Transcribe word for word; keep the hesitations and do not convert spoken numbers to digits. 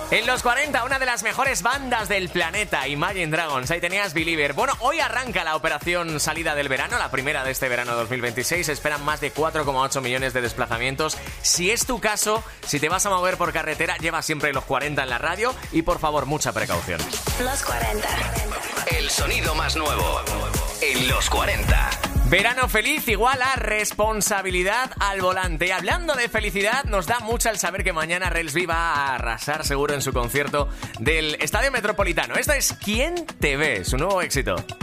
En los cuarenta, una de las mejores bandas del planeta, Imagine Dragons. Ahí tenías Believer. Bueno, hoy arranca la operación salida del verano, la primera de este verano dos mil veintiséis. Esperan más de cuatro coma ocho millones de desplazamientos. Si es tu caso, si te vas a mover por carretera, lleva siempre los cuarenta en la radio y, por favor, mucha precaución. Los cuarenta. El sonido más nuevo en los cuarenta. Verano feliz igual a responsabilidad al volante. Y hablando de felicidad, nos da mucho el saber que mañana Relsby va a arrasar seguro en su concierto del Estadio Metropolitano. Esto es ¿Quién te ve? Su nuevo éxito.